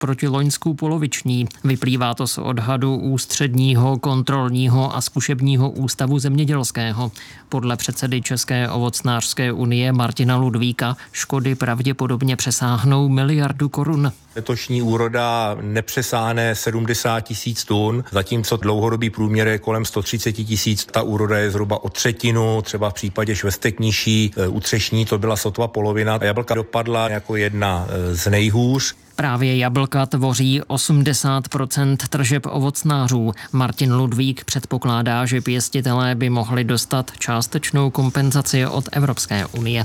proti loňsku poloviční. Vyplývá to z odhadu Ústředního kontrolního a zkušebního ústavu zemědělského. Podle předsedy České ovocnářské unie Martina Ludvíka škody pravděpodobně přesáhnou 1 miliardu korun. Letošní úroda nepřesáhne 70 000 tun, zatímco dlouhodobý průměr je kolem 130 000. Ta úroda je zhruba o třetinu, třeba v případě švestek nižší, u třešní to byla sotva polovina. Jablka dopadla jako jedna z nejhůř. Právě jablka tvoří 80% tržeb ovocnářů. Martin Ludvík předpokládá, že pěstitelé by mohli dostat částečnou kompenzaci od Evropské unie.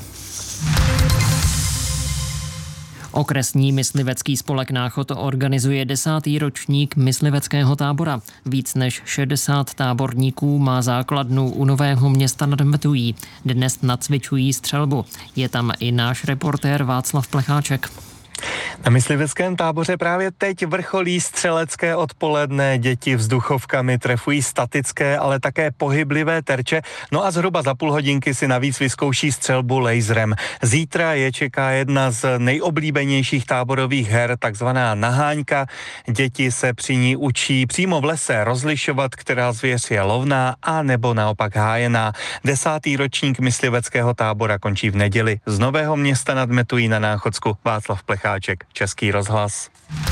Okresní myslivecký spolek Náchod organizuje 10. ročník mysliveckého tábora. Víc než 60 táborníků má základnu u Nového Města nad Metují. Dnes nacvičují střelbu. Je tam i náš reportér Václav Plecháček. Na mysliveckém táboře právě teď vrcholí střelecké odpoledne. Děti vzduchovkami trefují statické, ale také pohyblivé terče. No a zhruba za půl hodinky si navíc vyzkouší střelbu laserem. Zítra je čeká jedna z nejoblíbenějších táborových her, takzvaná naháňka. Děti se při ní učí přímo v lese rozlišovat, která zvěř je lovná a nebo naopak hájená. 10. ročník mysliveckého tábora končí v neděli. Z Nového Města nad Metují na Náchodsku Václav Plecháček, Český rozhlas.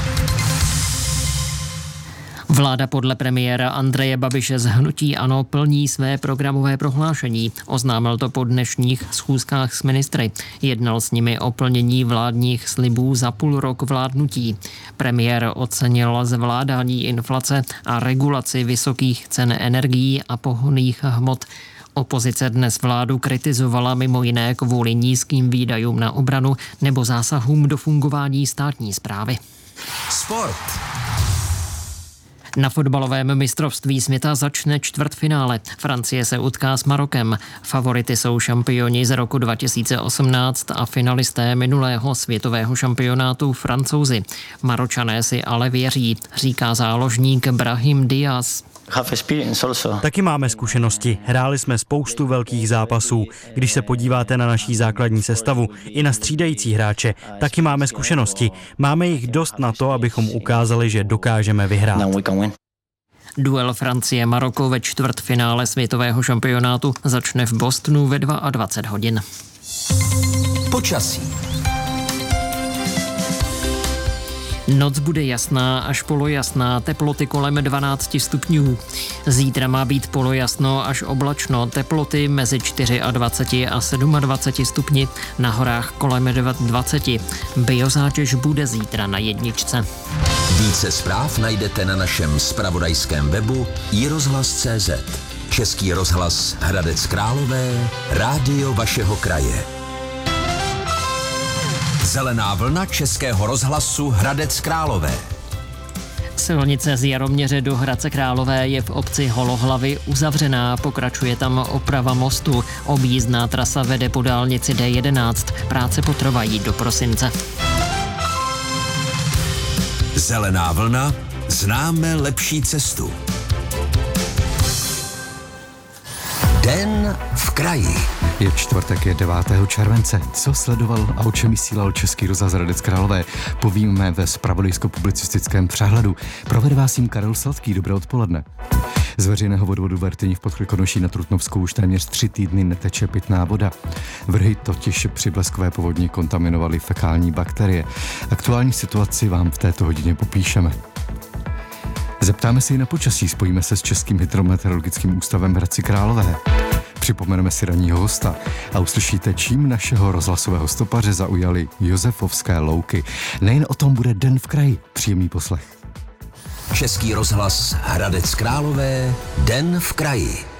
Vláda podle premiéra Andreje Babiše z hnutí ANO plní své programové prohlášení. Oznámil to po dnešních schůzkách s ministry. Jednal s nimi o plnění vládních slibů za půl rok vládnutí. Premiér ocenil zvládání inflace a regulaci vysokých cen energií a pohonných hmot. Opozice dnes vládu kritizovala mimo jiné kvůli nízkým výdajům na obranu nebo zásahům do fungování státní správy. Sport. Na fotbalovém mistrovství světa začne čtvrtfinále. Francie se utká s Marokem. Favority jsou šampioni z roku 2018 a finalisté minulého světového šampionátu Francouzi. Maročané si ale věří, říká záložník Brahim Diaz. Taky máme zkušenosti. Hráli jsme spoustu velkých zápasů. Když se podíváte na naší základní sestavu i na střídající hráče, taky máme zkušenosti. Máme jich dost na to, abychom ukázali, že dokážeme vyhrát. Duel Francie-Maroko ve čtvrtfinále světového šampionátu začne v Bostonu ve 22 hodin. Počasí. Noc bude jasná až polojasná, teploty kolem 12 stupňů. Zítra má být polojasno až oblačno, teploty mezi 24 a 27 stupni, na horách kolem 20. Biozátěž bude zítra na 1. Více zpráv najdete na našem zpravodajském webu iRozhlas.cz. Český rozhlas Hradec Králové, rádio vašeho kraje. Zelená vlna Českého rozhlasu Hradec Králové. Silnice z Jaroměře do Hradce Králové je v obci Holohlavy uzavřená, pokračuje tam oprava mostu. Objízdná trasa vede po dálnici D11. Práce potrvají do prosince. Zelená vlna, známe lepší cestu. Den v kraji. Je čtvrtek, je 9. července. Co sledoval a o čem vysílal Český rozhlas Hradec Králové, povíme ve zpravodajsko-publicistickém přehledu. Provede vás jim Karel Sladký. Dobré odpoledne. Z veřejného vodovodu Vertyni v Podkrkonoší na Trutnovskou už téměř 3 týdny neteče pitná voda. Vrhy totiž při bleskové povodni kontaminovaly fekální bakterie. Aktuální situaci vám v této hodině popíšeme. Zeptáme se i na počasí, spojíme se s Českým hydrometeorologickým ústavem v Hradci Králové. Připomeneme si ranního hosta a uslyšíte, čím našeho rozhlasového stopaře zaujaly Josefovské louky. Nejen o tom bude Den v kraji. Příjemný poslech. Český rozhlas Hradec Králové, Den v kraji.